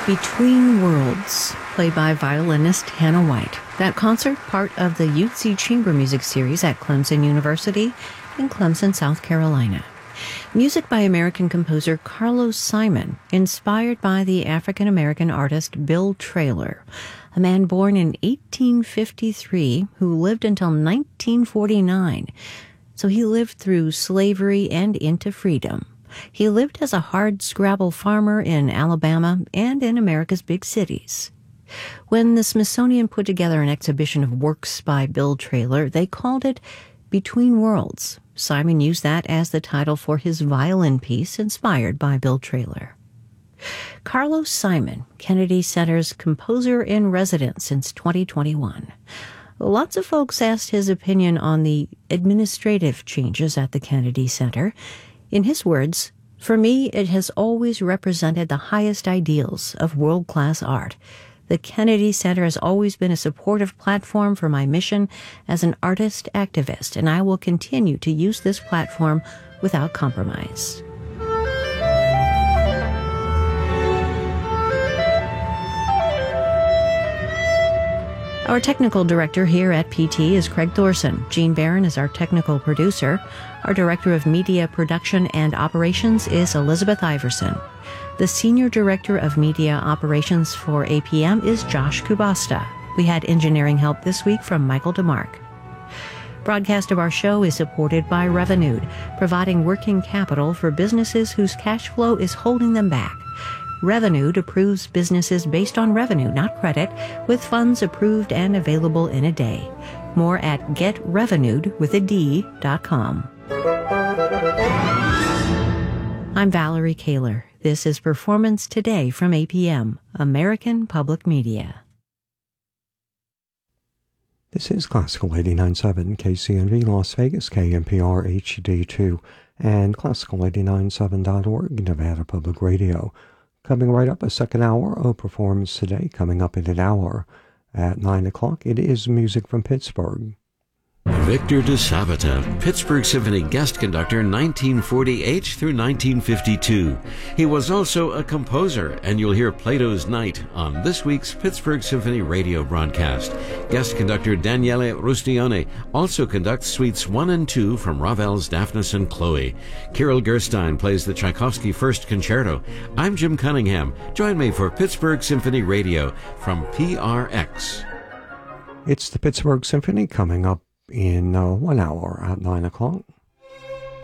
Between Worlds, played by violinist Hannah White. That concert, part of the Utsi Chamber Music Series at Clemson University in Clemson, South Carolina. Music by American composer Carlos Simon, inspired by the African-American artist Bill Traylor, a man born in 1853 who lived until 1949. So he lived through slavery and into freedom. He lived as a hard-scrabble farmer in Alabama and in America's big cities. When the Smithsonian put together an exhibition of works by Bill Traylor, they called it Between Worlds. Simon used that as the title for his violin piece inspired by Bill Traylor. Carlos Simon, Kennedy Center's composer in residence since 2021. Lots of folks asked his opinion on the administrative changes at the Kennedy Center. In his words, "For me, it has always represented the highest ideals of world-class art. The Kennedy Center has always been a supportive platform for my mission as an artist activist, and I will continue to use this platform without compromise." Our technical director here at PT is Craig Thorson. Gene Barron is our technical producer. Our director of media production and operations is Elizabeth Iverson. The senior director of media operations for APM is Josh Kubasta. We had engineering help this week from Michael DeMark. Broadcast of our show is supported by Revenued, providing working capital for businesses whose cash flow is holding them back. Revenued approves businesses based on revenue, not credit, with funds approved and available in a day. More at getrevenued.com. I'm Valerie Kaler. This is Performance Today from APM, American Public Media. This is Classical 89.7 KCNV Las Vegas, KNPR HD2, and Classical897.org, Nevada Public Radio. Coming right up, a second hour of Performance Today, coming up in an hour. At 9 o'clock, it is music from Pittsburgh. Victor DeSabata, Pittsburgh Symphony guest conductor 1948 through 1952. He was also a composer, and you'll hear Plato's Night on this week's Pittsburgh Symphony radio broadcast. Guest conductor Daniele Rustione also conducts Suites 1 and 2 from Ravel's Daphnis and Chloe. Kirill Gerstein plays the Tchaikovsky First Concerto. I'm Jim Cunningham. Join me for Pittsburgh Symphony Radio from PRX. It's the Pittsburgh Symphony coming up in 1 hour at 9 o'clock.